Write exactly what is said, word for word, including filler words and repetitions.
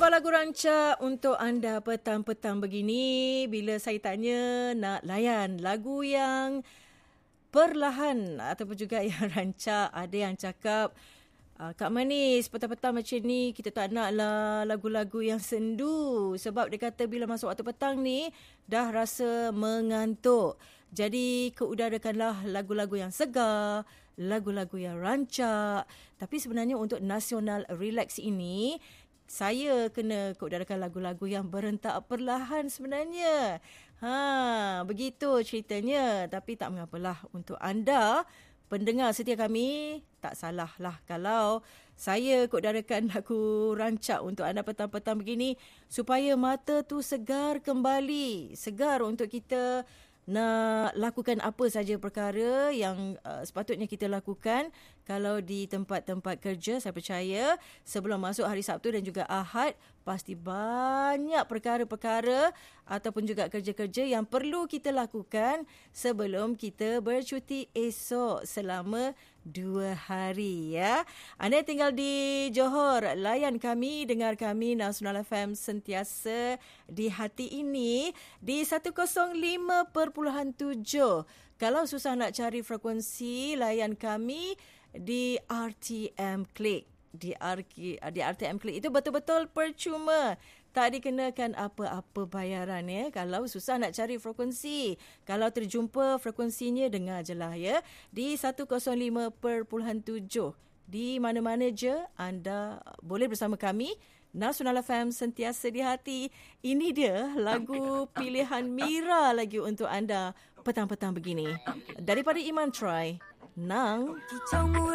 Sebuah lagu rancak untuk anda petang-petang begini. Bila saya tanya nak layan lagu yang perlahan ataupun juga yang rancak, ada yang cakap, Kak Manis, petang-petang macam ni kita tak nak lah lagu-lagu yang sendu. Sebab dia kata bila masuk waktu petang ni dah rasa mengantuk. Jadi keudarakanlah lagu-lagu yang segar, lagu-lagu yang rancak. Tapi sebenarnya untuk Nasional Relax ini, saya kena keudarakan lagu-lagu yang berentak perlahan sebenarnya. Ha, begitu ceritanya. Tapi tak mengapalah, untuk anda pendengar setia kami, tak salah lah kalau saya keudarakan lagu rancak untuk anda petang-petang begini supaya mata tu segar kembali. Segar untuk kita nak lakukan apa saja perkara yang uh, sepatutnya kita lakukan. Kalau di tempat-tempat kerja, saya percaya sebelum masuk hari Sabtu dan juga Ahad, pasti banyak perkara-perkara ataupun juga kerja-kerja yang perlu kita lakukan sebelum kita bercuti esok selama dua hari, ya. Anda yang tinggal di Johor, layan kami, dengar kami Nasional F M sentiasa di hati ini di seratus lima perpuluhan tujuh. Kalau susah nak cari frekuensi, layan kami di R T M Click. Di, R- di R T M Click itu betul-betul percuma. Tak dikenakan apa-apa bayaran, ya. Kalau susah nak cari frekuensi, kalau terjumpa frekuensinya, dengar je lah, ya. Di seratus lima perpuluhan tujuh. Di mana-mana je anda boleh bersama kami. Nasional F M sentiasa di hati. Ini dia lagu pilihan Mira lagi untuk anda petang-petang begini. Daripada Iman Try, Nang.